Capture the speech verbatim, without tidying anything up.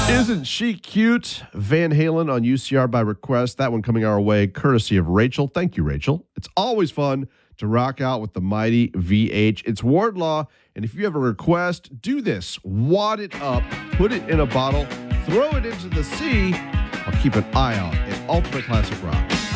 Isn't she cute? Van Halen on U C R by request. That one coming our way, courtesy of Rachel. Thank you, Rachel. It's always fun to rock out with the mighty V H. It's Wardlaw, and if you have a request, do this. Wad it up, put it in a bottle, throw it into the sea. I'll keep an eye out at Ultimate Classic Rock.